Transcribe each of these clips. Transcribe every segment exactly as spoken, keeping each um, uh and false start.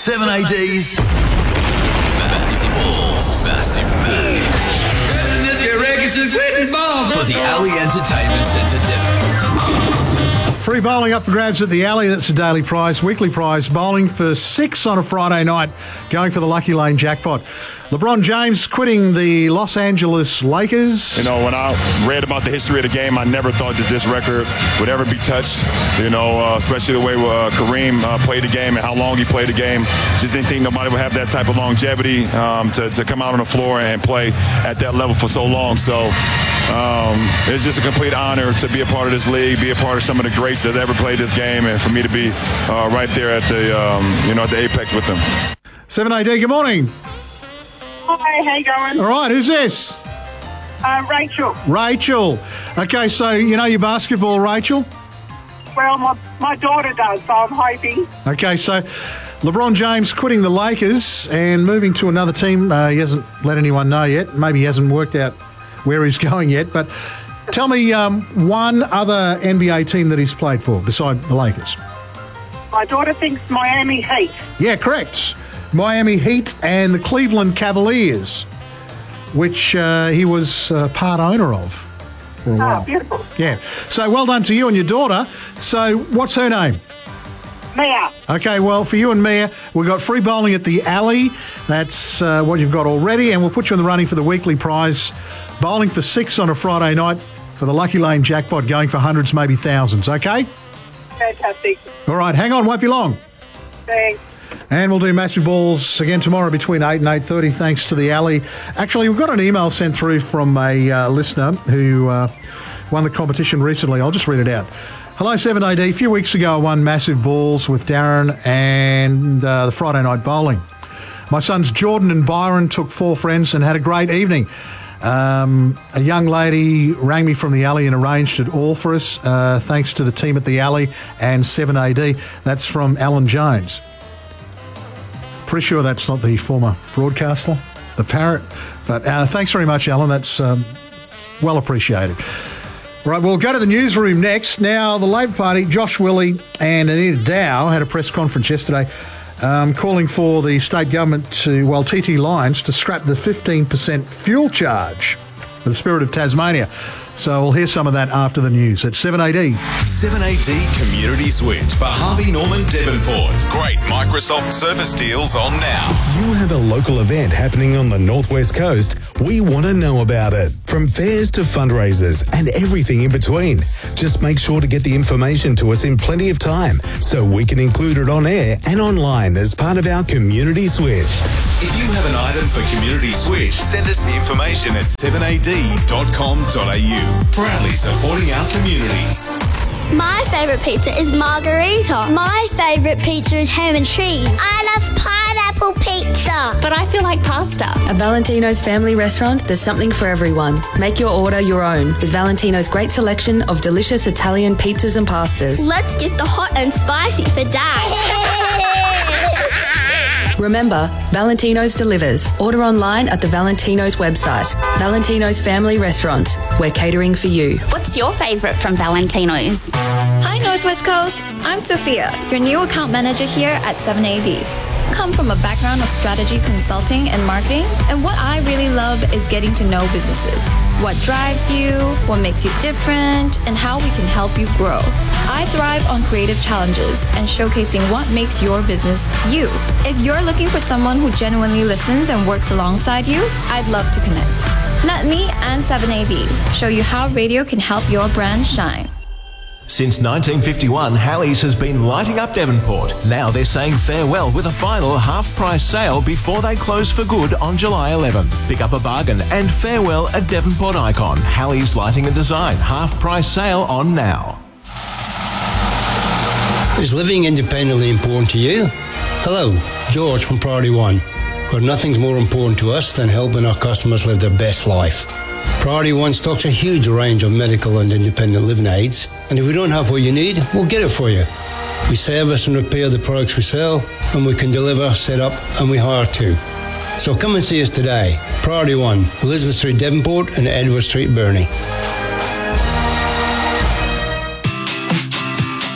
seven A D's Massive Balls. Massive Balls. For the Alley Entertainment Centre, Devonport. Free bowling up for grabs at the Alley. That's a daily prize, weekly prize. Bowling for six on a Friday night, going for the Lucky Lane jackpot. LeBron James quitting the Los Angeles Lakers. You know, when I read about the history of the game, I never thought that this record would ever be touched, you know, uh, especially the way uh, Kareem uh, played the game and how long he played the game. Just didn't think nobody would have that type of longevity um, to, to come out on the floor and play at that level for so long. So um, it's just a complete honor to be a part of this league, be a part of some of the greats that ever played this game, and for me to be uh, right there at the, um, you know, at the apex with them. seven A D, good morning. Hi, how you going? All right, who's this? Uh, Rachel. Rachel. Okay, so you know your basketball, Rachel? Well, my, my daughter does, so I'm hoping. Okay, so LeBron James quitting the Lakers and moving to another team. Uh, he hasn't let anyone know yet. Maybe he hasn't worked out where he's going yet. But tell me um, one other N B A team that he's played for beside the Lakers. My daughter thinks Miami Heat. Yeah, correct. Miami Heat and the Cleveland Cavaliers, which uh, he was uh, part owner of for a while. Oh, beautiful. Yeah. So well done to you and your daughter. So what's her name? Mia. Okay, well, for you and Mia, we've got free bowling at the Alley. That's uh, what you've got already, and we'll put you in the running for the weekly prize. Bowling for six on a Friday night for the Lucky Lane jackpot, going for hundreds, maybe thousands, okay? Fantastic. All right, hang on, won't be long. Thanks. And we'll do Massive Balls again tomorrow between eight and eight thirty, thanks to the Alley. Actually, we've got an email sent through from a uh, listener who uh, won the competition recently. I'll just read it out. Hello, seven A D. A few weeks ago, I won Massive Balls with Darren and uh, the Friday night bowling. My sons Jordan and Byron took four friends and had a great evening. Um, a young lady rang me from the Alley and arranged it all for us, uh, thanks to the team at the Alley and seven A D. That's from Alan Jones. Pretty sure that's not the former broadcaster, the parrot. But uh, thanks very much, Alan. That's um, well appreciated. Right, we'll go to the newsroom next. Now, the Labor Party, Josh Willey and Anita Dow had a press conference yesterday um, calling for the state government to, well, T T Lyons, to scrap the fifteen percent fuel charge for the Spirit of Tasmania. So we'll hear some of that after the news at seven A D. seven A D Community Switch for Harvey Norman Devonport. Great Microsoft Surface deals on now. If you have a local event happening on the Northwest Coast, we want to know about it. From fairs to fundraisers and everything in between. Just make sure to get the information to us in plenty of time so we can include it on air and online as part of our Community Switch. If you have an item for Community Switch, send us the information at seven A D dot com dot a u. Proudly supporting our community. My favourite pizza is margarita. My favourite pizza is ham and cheese. I love pineapple pizza. But I feel like pasta. At Valentino's Family Restaurant, there's something for everyone. Make your order your own with Valentino's great selection of delicious Italian pizzas and pastas. Let's get the hot and spicy for Dad. Remember, Valentino's delivers. Order online at the Valentino's website. Valentino's Family Restaurant. We're catering for you. What's your favourite from Valentino's? Hi Northwest Coast, I'm Sophia, your new account manager here at seven A D. Come from a background of strategy consulting and marketing, and what I really love is getting to know businesses. What drives you, what makes you different, and how we can help you grow. I thrive on creative challenges and showcasing what makes your business you. If you're looking for someone who genuinely listens and works alongside you, I'd love to connect. Let me and seven A D show you how radio can help your brand shine. Since nineteen fifty-one, Halley's has been lighting up Devonport. Now they're saying farewell with a final half-price sale before they close for good on July eleventh. Pick up a bargain and farewell at Devonport Icon. Halley's Lighting and Design. Half-price sale on now. Is living independently important to you? Hello, George from Priority One, where nothing's more important to us than helping our customers live their best life. Priority One stocks a huge range of medical and independent living aids, and if we don't have what you need, we'll get it for you. We service and repair the products we sell, and we can deliver, set up, and we hire too. So come and see us today. Priority One, Elizabeth Street, Devonport, and Edward Street, Burnie.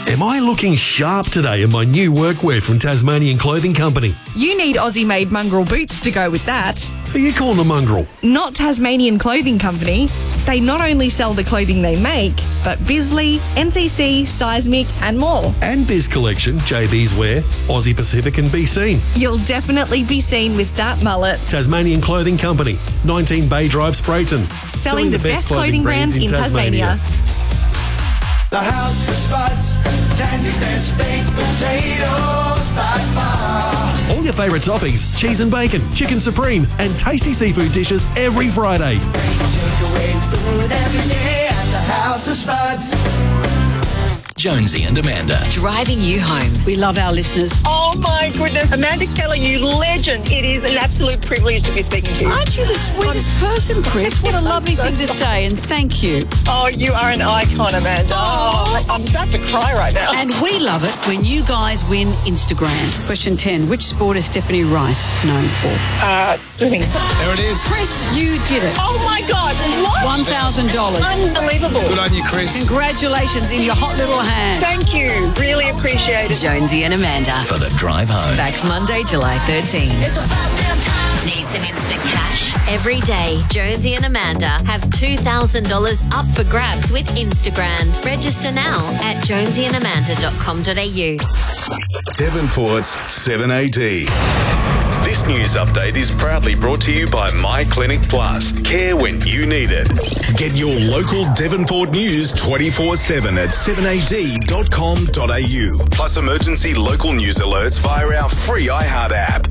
Am I looking sharp today in my new workwear from Tasmanian Clothing Company? You need Aussie-made mongrel boots to go with that. Who are you calling a mongrel? Not Tasmanian Clothing Company. They not only sell the clothing they make, but Bisley, N C C, Seismic and more. And Biz Collection, J B's Wear, Aussie Pacific and Be Seen. You'll definitely be seen with that mullet. Tasmanian Clothing Company, nineteen Bay Drive, Sprayton. Selling, Selling the, the best, best clothing brands in, in Tasmania. Tasmania. The House of Spuds, Tassie's best baked potatoes by far. All your favourite toppings, cheese and bacon, chicken supreme and tasty seafood dishes every Friday. Takeaway food every day at the House of Spuds. Jonesy and Amanda. Driving you home. We love our listeners. Oh my goodness. Amanda Keller, you legend. It is an absolute privilege to be speaking to you. Aren't you the sweetest person, Chris? What a lovely thing to say, and thank you. Oh, you are an icon, Amanda. Oh, I'm about to cry right now. And we love it when you guys win Instagram. Question ten. Which sport is Stephanie Rice known for? Uh, swimming. There it is. Chris, you did it. Oh my God. What? one thousand dollars. Unbelievable. Good on you, Chris. Congratulations in your hot little hand. Thank you. Really appreciate it. Jonesy and Amanda. For the drive home. Back Monday, July thirteenth. Need some instant cash? Every day, Jonesy and Amanda have two thousand dollars up for grabs with Instagram. Register now at jonesy and amanda dot com dot a u. Devonport's seven A D. This news update is proudly brought to you by My Clinic Plus. Care when you need it. Get your local Devonport news twenty-four seven at seven a d dot com dot a u. Plus emergency local news alerts via our free iHeart app.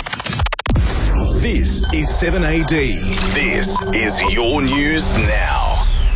This is seven A D. This is your news now.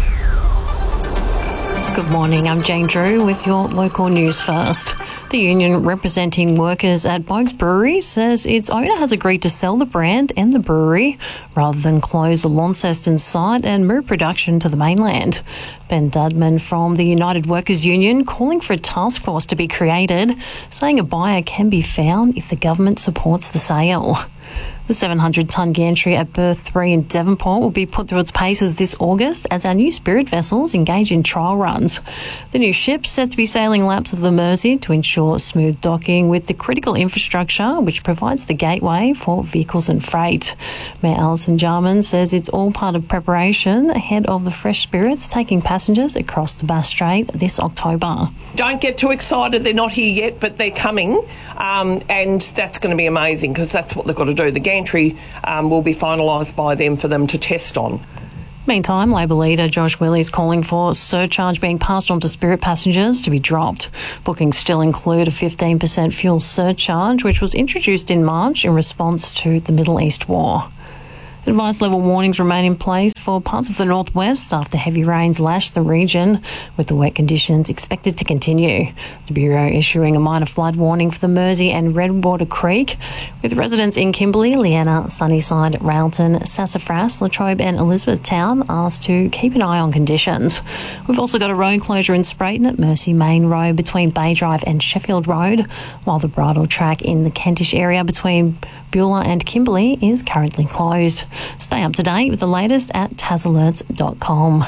Good morning, I'm Jane Drew with your local news first. The union representing workers at Boag's Brewery says its owner has agreed to sell the brand and the brewery rather than close the Launceston site and move production to the mainland. Ben Dudman from the United Workers Union calling for a task force to be created, saying a buyer can be found if the government supports the sale. The seven hundred tonne gantry at Berth three in Devonport will be put through its paces this August as our new Spirit vessels engage in trial runs. The new ship's set to be sailing laps of the Mersey to ensure smooth docking with the critical infrastructure which provides the gateway for vehicles and freight. Mayor Alison Jarman says it's all part of preparation ahead of the fresh spirits taking passengers across the Bass Strait this October. Don't get too excited, they're not here yet, but they're coming, um, and that's going to be amazing because that's what they've got to do. The gantry um, will be finalised by them for them to test on. Meantime, Labor leader Josh Willey is calling for surcharge being passed on to Spirit passengers to be dropped. Bookings still include a fifteen percent fuel surcharge, which was introduced in March in response to the Middle East war. Advice level warnings remain in place for parts of the northwest after heavy rains lashed the region, with the wet conditions expected to continue. The Bureau issuing a minor flood warning for the Mersey and Redwater Creek, with residents in Kimberley, Leanna, Sunnyside, Railton, Sassafras, Latrobe and Elizabethtown asked to keep an eye on conditions. We've also got a road closure in Sprayton at Mersey Main Road between Bay Drive and Sheffield Road, while the bridle track in the Kentish area between Beulah and Kimberley is currently closed. Stay up to date with the latest at tas alerts dot com.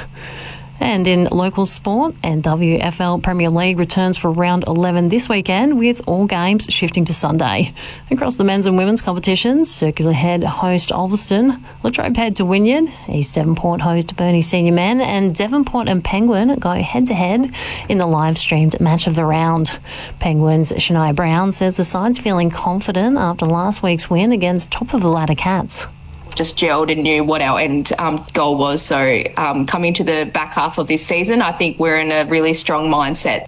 And in local sport, N W F L Premier League returns for round eleven this weekend, with all games shifting to Sunday. Across the men's and women's competitions, Circular Head host Ulverston, Latrobe head to Wynyard, East Devonport host Burnie Senior Men, and Devonport and Penguin go head-to-head in the live-streamed match of the round. Penguins' Shania Brown says the side's feeling confident after last week's win against top-of-the-ladder Cats. Just gelled and knew what our end um, goal was. So um, coming to the back half of this season, I think we're in a really strong mindset.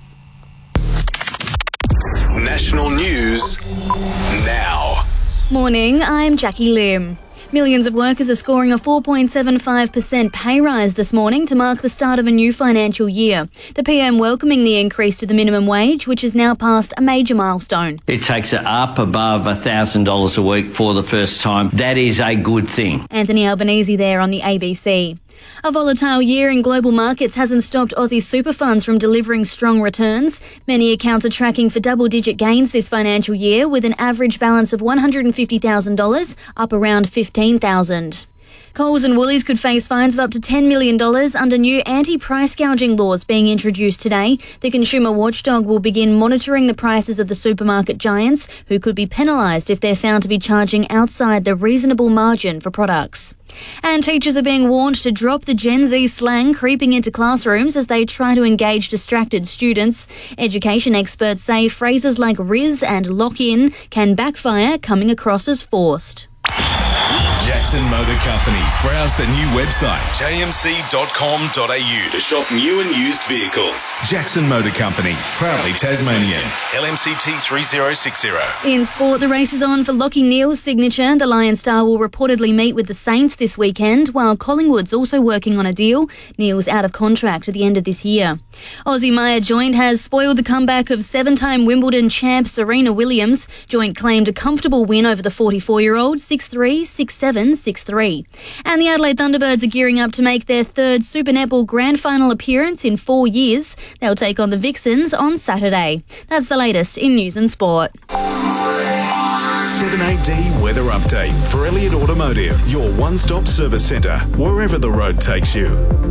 National news now. Morning, I'm Jackie Lim. Millions of workers are scoring a four point seven five percent pay rise this morning to mark the start of a new financial year. The P M welcoming the increase to the minimum wage, which has now passed a major milestone. It takes it up above one thousand dollars a week for the first time. That is a good thing. Anthony Albanese there on the A B C. A volatile year in global markets hasn't stopped Aussie super funds from delivering strong returns. Many accounts are tracking for double-digit gains this financial year, with an average balance of one hundred fifty thousand dollars, up around fifteen thousand dollars. Coles and Woolies could face fines of up to ten million dollars under new anti-price gouging laws being introduced today. The consumer watchdog will begin monitoring the prices of the supermarket giants, who could be penalised if they're found to be charging outside the reasonable margin for products. And teachers are being warned to drop the Gen Z slang creeping into classrooms as they try to engage distracted students. Education experts say phrases like riz and lock in can backfire, coming across as forced. Jackson Motor Company. Browse the new website, j m c dot com dot a u, to shop new and used vehicles. Jackson Motor Company, proudly Tasmanian. L M C T three zero six zero. In sport, the race is on for Lachie Neale's signature. The Lion Star will reportedly meet with the Saints this weekend, while Collingwood's also working on a deal. Neale's out of contract at the end of this year. Aussie Maya Joint has spoiled the comeback of seven-time Wimbledon champ Serena Williams. Joint claimed a comfortable win over the forty-four-year-old, six three, six seven, six three. And the Adelaide Thunderbirds are gearing up to make their third Super Netball Grand Final appearance in four years. They'll take on the Vixens on Saturday. That's the latest in news and sport. seven A D Weather Update for Elliott Automotive, your one-stop service centre, wherever the road takes you.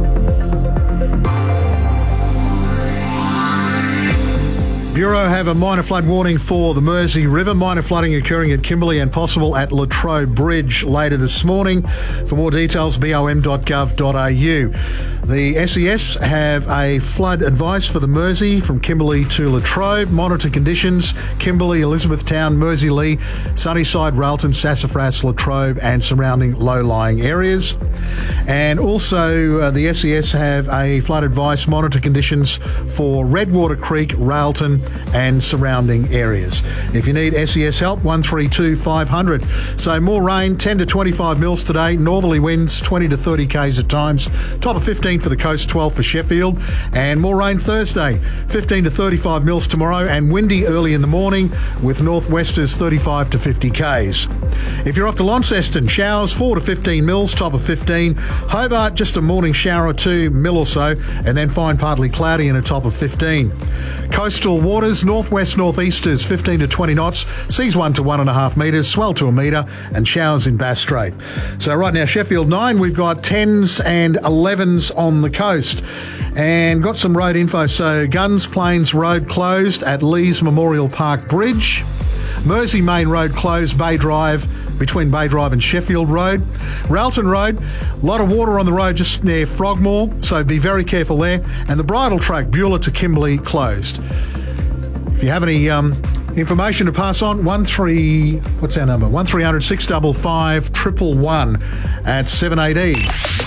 Bureau have a minor flood warning for the Mersey River. Minor flooding occurring at Kimberley and possible at Latrobe Bridge later this morning. For more details, b o m dot gov dot a u. The S E S have a flood advice for the Mersey from Kimberley to Latrobe. Monitor conditions: Kimberley, Elizabethtown, Mersey-Lee, Sunnyside, Railton, Sassafras, Latrobe and surrounding low-lying areas. And also uh, the S E S have a flood advice, monitor conditions for Redwater Creek, Railton and surrounding areas. If you need S E S help, one three two five hundred. So more rain, ten to twenty-five mils today, northerly winds twenty to thirty k's at times, top of fifteen for the coast, twelve for Sheffield, and more rain Thursday, fifteen to thirty-five mils tomorrow, and windy early in the morning with northwesters thirty-five to fifty k's. If you're off to Launceston, showers four to fifteen mils, top of fifteen. Hobart, just a morning shower or two, mil or so, and then fine partly cloudy and a top of fifteen. Coastal waters, northwest northeasters fifteen to twenty knots, seas one to one and a half metres, swell to a metre, and showers in Bass Strait. So right now, Sheffield nine, we've got tens and elevens on the coast, and got some road info. So Guns Plains Road closed at Lees Memorial Park Bridge. Mersey Main Road closed, Bay Drive, between Bay Drive and Sheffield Road. Railton Road, a lot of water on the road just near Frogmore, so be very careful there. And the bridle track, Beulah to Kimberley, closed. If you have any um, information to pass on, one three, what's our number? one three hundred, six five five, one one one at seven A D.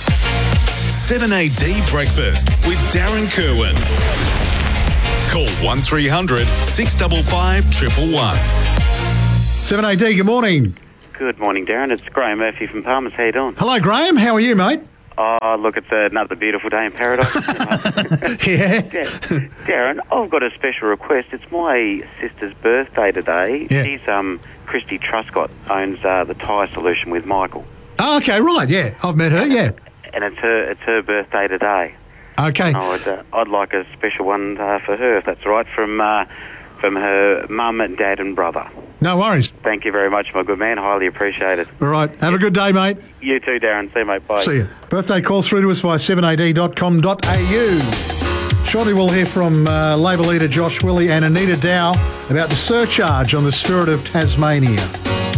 seven A D Breakfast with Darren Kerwin. Call one three hundred, six five five, one one one. seven A D, good morning. Good morning, Darren. It's Graham Murphy from Palmer's. How you doing? Hello, Graham. How are you, mate? Oh, look, it's another beautiful day in paradise. Yeah. Darren, I've got a special request. It's my sister's birthday today. Yeah. She's, um, Christy Truscott owns uh, the Tyre Solution with Michael. Oh, okay, right, yeah. I've met her, yeah. And it's her, it's her birthday today. Okay. I'd, uh, I'd like a special one uh, for her, if that's all right, from, uh, from her mum and dad and brother. No worries. Thank you very much, my good man. Highly appreciate it. All right. Have a good day, mate. You too, Darren. See you, mate. Bye. See you. Birthday calls through to us via seven a d dot com dot a u. Shortly we'll hear from uh, Labor leader Josh Willie and Anita Dow about the surcharge on the Spirit of Tasmania.